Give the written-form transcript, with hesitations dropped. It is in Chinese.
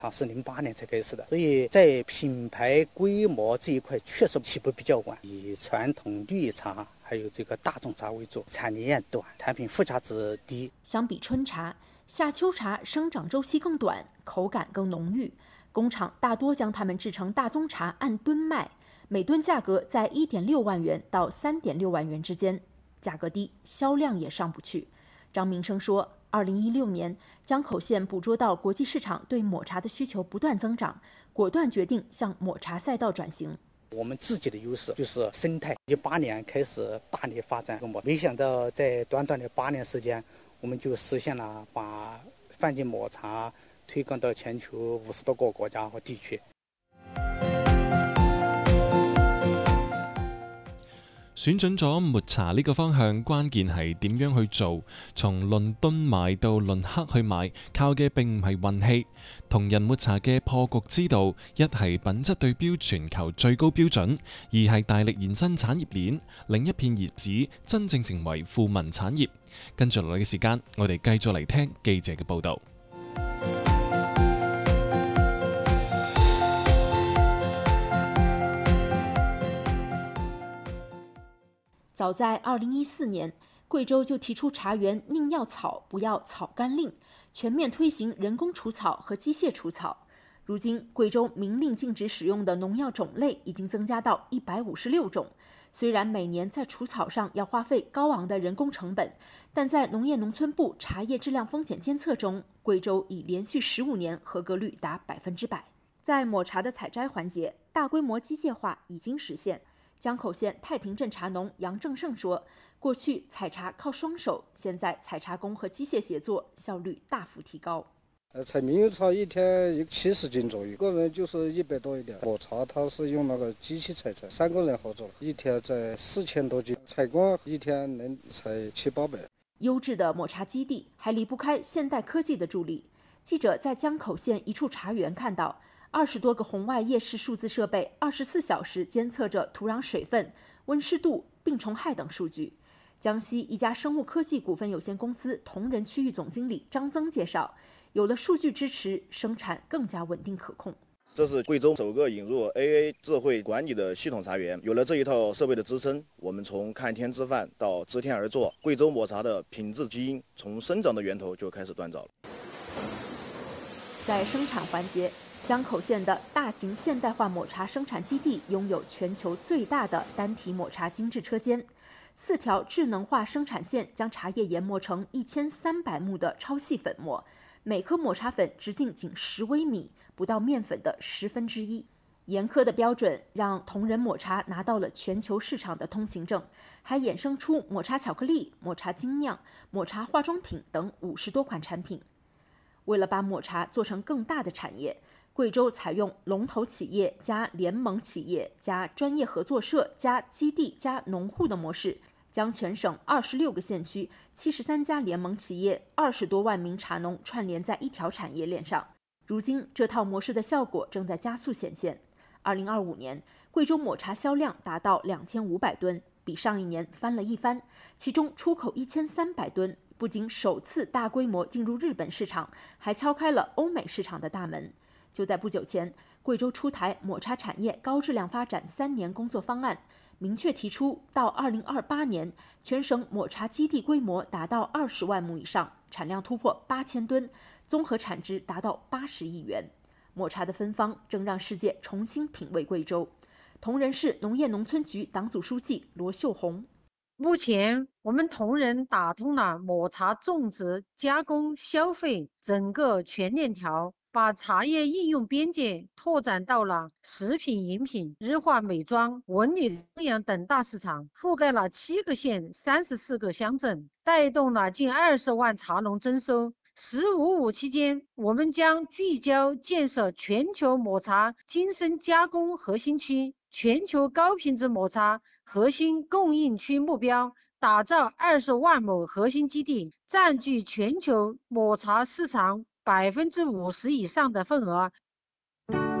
它是08年才开始的，所以在品牌规模这一块确实起步比较晚，以传统绿茶还有这个大众茶为主，产年短，产品附加值低。 相比春茶，夏秋茶生长周期更短，口感更浓郁。工厂大多将它们制成大宗茶，按吨卖，每吨价格在1.6万元到3.6万元之间，价格低，销量也上不去。张明生说，2016年，江口县捕捉到国际市场对抹茶的需求不断增长，果断决定向抹茶赛道转型。 我们自己的优势就是生态，18年开始大力发展抹茶，没想到在短短的8年时间，我们就实现了把范进抹茶推广到全球50多个国家和地区。 選準咗抹茶呢個方向，關鍵係點樣去做。從論噸買到論克去買，靠嘅並唔係運氣。同仁抹茶嘅破局之道，一係品質對標全球最高標準，二係大力延伸產業鏈，令一片葉子真正成為富民產業。跟住落嚟嘅時間，我哋繼續嚟聽記者嘅報導。 早在2014年，贵州就提出茶园宁要草不要草甘令，全面推行人工除草和机械除草。如今，贵州明令禁止使用的农药种类已经增加到156种。虽然每年在除草上要花费高昂的人工成本，但在农业农村部茶叶质量风险监测中，贵州已连续15年合格率达100%。在抹茶的采摘环节，大规模机械化已经实现。江口县太平镇茶农杨正胜说，过去采茶靠双手，现在采茶工和机械协作，效率大幅提高。 采猕猴茶一天70斤左右，个人就是100多一点。抹茶它是用那个机器采摘，3个人合作，一天在4000多斤，采光一天能采700-800。 优质的抹茶基地还离不开现代科技的助力。记者在江口县一处茶园看到，20多个红外夜视数字设备24小时监测着土壤水分、温湿度、病虫害等数据。江西一家生物科技股份有限公司同仁区域总经理张增介绍，有了数据支持，生产更加稳定可控。 这是贵州首个引入 AA 智慧管理的系统茶园，有了这一套设备的支撑，我们从看天吃饭到知天而作，贵州抹茶的品质基因从生长的源头就开始锻造了。 在生产环节，江口县的大型现代化抹茶生产基地拥有全球最大的单体抹茶精制车间，4条智能化生产线将茶叶研磨成1300目的超细粉末，每颗抹茶粉直径仅10微米，不到面粉的1/10。严苛的标准让同仁抹茶拿到了全球市场的通行证，还衍生出抹茶巧克力、抹茶精酿、抹茶化妆品等50多款产品。为了把抹茶做成更大的产业，贵州采用龙头企业加联盟企业加专业合作社加基地加农户的模式，将全省26个县区73家联盟企业20多万名茶农串联在一条产业链上。如今，这套模式的效果正在加速显现。2025年，贵州抹茶销量达到2500吨，比上一年翻了一番，其中出口1300吨。不仅首次大规模进入日本市场，还敲开了欧美市场的大门。就在不久前，贵州出台抹茶产业高质量发展3年工作方案，明确提出到2028年，全省抹茶基地规模达到20万亩以上，产量突破8000吨，综合产值达到80亿元。抹茶的芬芳正让世界重新品味贵州。铜仁市农业农村局党组书记罗秀红。 目前，我们同仁打通了抹茶种植、加工、消费整个全链条，把茶叶应用边界拓展到了食品饮品、日化美妆、文旅供养等大市场，覆盖了7个县、34个乡镇，带动了近20万茶农增收。“15-5”期间，我们将聚焦建设全球抹茶精深加工核心区、全球高品质抹茶核心供应区目标，打造20万亩核心基地，占据全球抹茶市场50%以上的份额。